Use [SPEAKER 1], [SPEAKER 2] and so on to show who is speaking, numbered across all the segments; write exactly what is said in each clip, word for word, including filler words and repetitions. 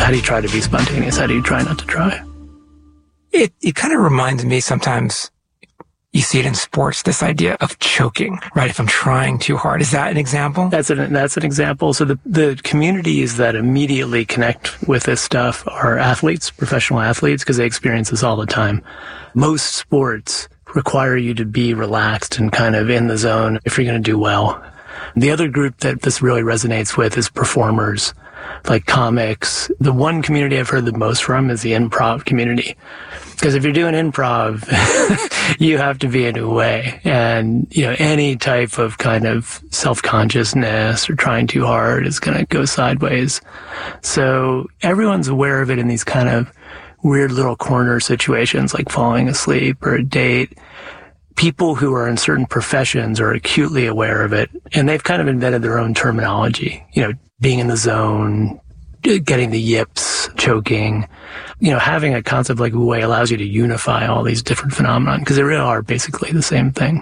[SPEAKER 1] how do you try to be spontaneous? How do you try not to try?
[SPEAKER 2] It, it kind of reminds me sometimes, you see it in sports, this idea of choking, right? If I'm trying too hard. Is that an example?
[SPEAKER 1] That's an, that's an example. So the, the communities that immediately connect with this stuff are athletes, professional athletes, because they experience this all the time. Most sports require you to be relaxed and kind of in the zone if you're going to do well. The other group that this really resonates with is performers, like comics. The one community I've heard the most from is the improv community. Because if you're doing improv, you have to be in a way. And, you know, any type of kind of self-consciousness or trying too hard is going to go sideways. So everyone's aware of it in these kind of weird little corner situations like falling asleep or a date. People who are in certain professions are acutely aware of it. And they've kind of invented their own terminology, you know, being in the zone, getting the yips, choking, you know, having a concept like Wu Wei allows you to unify all these different phenomena because they really are basically the same thing.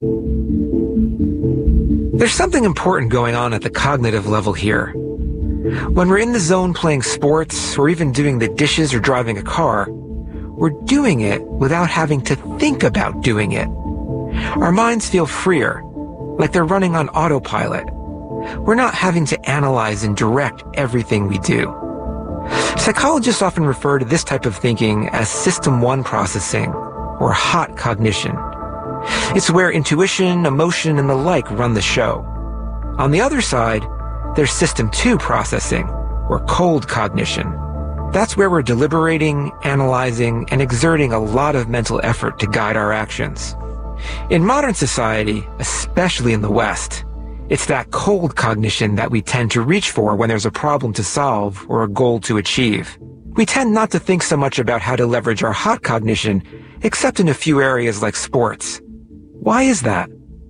[SPEAKER 2] There's something important going on at the cognitive level here. When we're in the zone playing sports or even doing the dishes or driving a car, we're doing it without having to think about doing it. Our minds feel freer, like they're running on autopilot. We're not having to analyze and direct everything we do. Psychologists often refer to this type of thinking as System one processing, or hot cognition. It's where intuition, emotion, and the like run the show. On the other side, there's System two processing, or cold cognition. That's where we're deliberating, analyzing, and exerting a lot of mental effort to guide our actions. In modern society, especially in the West, it's that cold cognition that we tend to reach for when there's a problem to solve or a goal to achieve. We tend not to think so much about how to leverage our hot cognition, except in a few areas like sports. Why is that?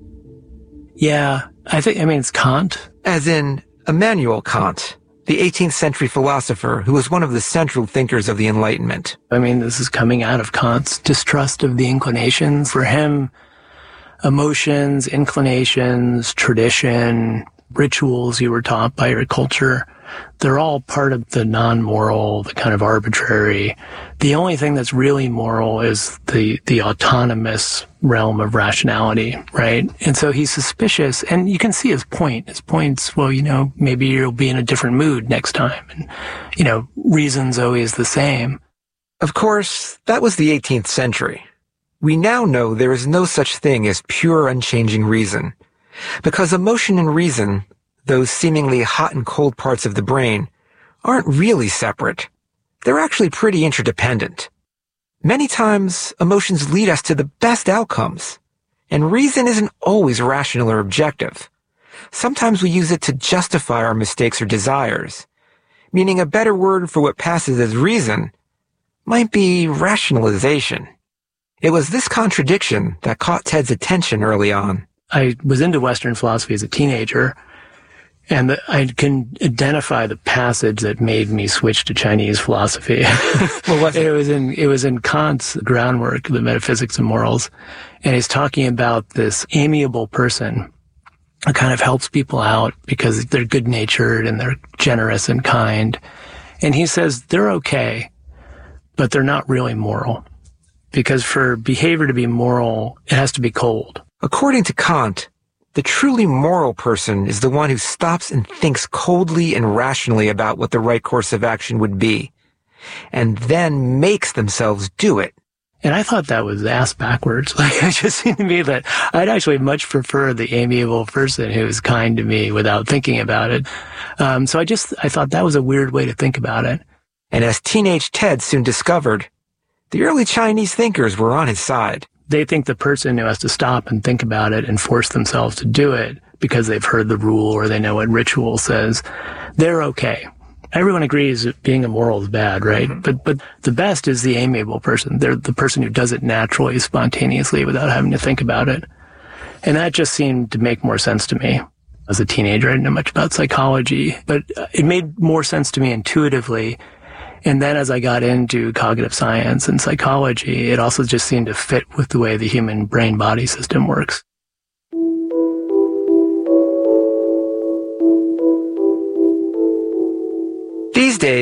[SPEAKER 1] Yeah, I think, I mean, it's Kant.
[SPEAKER 2] As in Immanuel Kant, the eighteenth century philosopher who was one of the central thinkers of the Enlightenment.
[SPEAKER 1] I mean, this is coming out of Kant's distrust of the inclinations. For him, emotions, inclinations, tradition, rituals you were taught by your culture, they're all part of the non-moral, the kind of arbitrary. The only thing that's really moral is the, the autonomous realm of rationality, right? And so he's suspicious, and you can see his point. His point's, well, you know, maybe you'll be in a different mood next time. And, you know, reason's always the same.
[SPEAKER 2] Of course, that was the eighteenth century. We now know there is no such thing as pure unchanging reason, because emotion and reason, those seemingly hot and cold parts of the brain, aren't really separate. They're actually pretty interdependent. Many times, emotions lead us to the best outcomes, and reason isn't always rational or objective. Sometimes we use it to justify our mistakes or desires, meaning a better word for what passes as reason might be rationalization. It was this contradiction that caught Ted's attention early on.
[SPEAKER 1] I was into Western philosophy as a teenager, and the, I can identify the passage that made me switch to Chinese philosophy.
[SPEAKER 2] What was it?
[SPEAKER 1] It was in, it was in Kant's groundwork, the Metaphysics of Morals, and he's talking about this amiable person who kind of helps people out because they're good-natured and they're generous and kind. And he says they're okay, but they're not really moral. Because for behavior to be moral, it has to be cold.
[SPEAKER 2] According to Kant, the truly moral person is the one who stops and thinks coldly and rationally about what the right course of action would be, and then makes themselves do it.
[SPEAKER 1] And I thought that was ass backwards. Like, it just seemed to me that I'd actually much prefer the amiable person who is kind to me without thinking about it. Um, so I just, I thought that was a weird way to think about it.
[SPEAKER 2] And as teenage Ted soon discovered, the early Chinese thinkers were on his side.
[SPEAKER 1] They think the person who has to stop and think about it and force themselves to do it because they've heard the rule or they know what ritual says, they're okay. Everyone agrees that being immoral is bad, right? Mm-hmm. But but the best is the amiable person. They're the person who does it naturally, spontaneously, without having to think about it. And that just seemed to make more sense to me. As a teenager, I didn't know much about psychology, but it made more sense to me intuitively. And then as I got into cognitive science and psychology, it also just seemed to fit with the way the human brain-body system works.
[SPEAKER 2] These days,